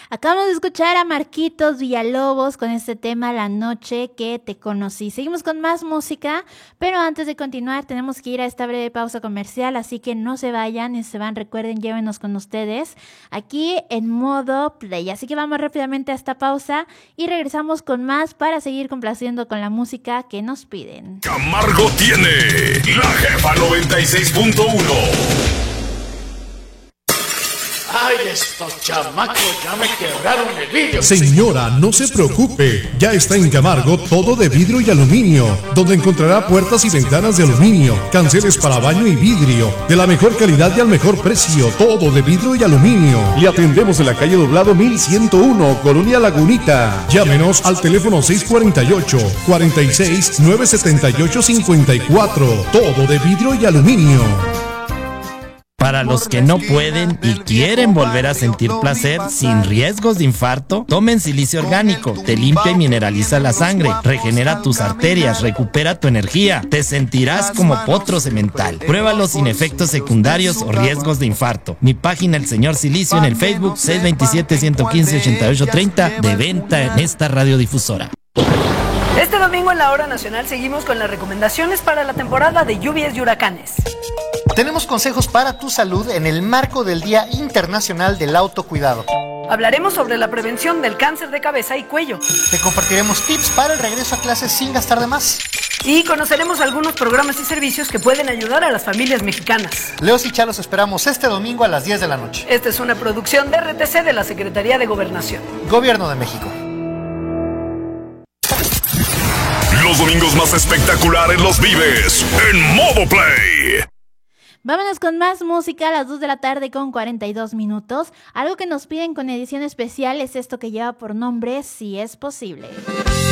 Acabamos de escuchar a Marquitos Villalobos con este tema La noche que te conocí. Seguimos con más música, pero antes de continuar tenemos que ir a esta breve pausa comercial, así que no se vayan, y se van, recuerden, llévenos con ustedes aquí en modo play. Así que vamos rápidamente a esta pausa y regresamos con más para seguir complaciendo con la música que nos piden. Camargo tiene La Jefa 96.1. ¡Ay, estos chamacos ya me quebraron el vidrio! Señora, no se preocupe. Ya está en Camargo todo de vidrio y aluminio, donde encontrará puertas y ventanas de aluminio, canceles para baño y vidrio, de la mejor calidad y al mejor precio. Todo de vidrio y aluminio. Le atendemos en la calle Doblado 1101, Colonia Lagunita. Llámenos al teléfono 648-46-978-54. Todo de vidrio y aluminio. Para los que no pueden y quieren volver a sentir placer sin riesgos de infarto, tomen silicio orgánico, te limpia y mineraliza la sangre, regenera tus arterias, recupera tu energía, te sentirás como potro semental. Pruébalo sin efectos secundarios o riesgos de infarto. Mi página El Señor Silicio en el Facebook 627-115-8830, de venta en esta radiodifusora. Este domingo en la Hora Nacional seguimos con las recomendaciones para la temporada de lluvias y huracanes. Tenemos consejos para tu salud en el marco del Día Internacional del Autocuidado. Hablaremos sobre la prevención del cáncer de cabeza y cuello. Te compartiremos tips para el regreso a clases sin gastar de más. Y conoceremos algunos programas y servicios que pueden ayudar a las familias mexicanas. Leos y Chá los esperamos este domingo a las 10 de la noche. Esta es una producción de RTC de la Secretaría de Gobernación. Gobierno de México. Los domingos más espectaculares los vives en modo play. Vámonos con más música a las 2 de la tarde con 42 minutos. Algo que nos piden con edición especial es esto que lleva por nombre Si es posible.